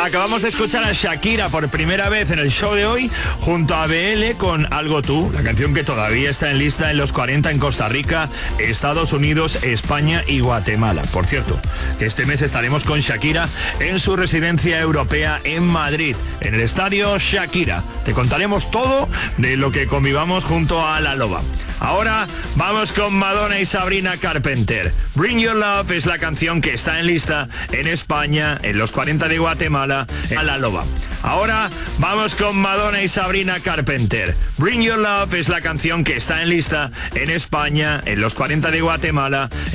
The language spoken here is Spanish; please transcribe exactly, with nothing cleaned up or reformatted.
Acabamos de escuchar a Shakira por primera vez en el show de hoy, junto a B L con Algo Tú, la canción que todavía está en lista en los cuarenta en Costa Rica, Estados Unidos, España y Guatemala. Por cierto, que este mes estaremos con Shakira en su residencia europea en Madrid, en el estadio Shakira. Te contaremos todo de lo que convivamos junto a La Loba. Ahora vamos con Madonna y Sabrina Carpenter. Bring Your Love es la canción que está en lista en España, en los cuarenta de Guatemala, en La Loba. Ahora vamos con Madonna y Sabrina Carpenter. Bring Your Love es la canción que está en lista en España, en los cuarenta de Guatemala,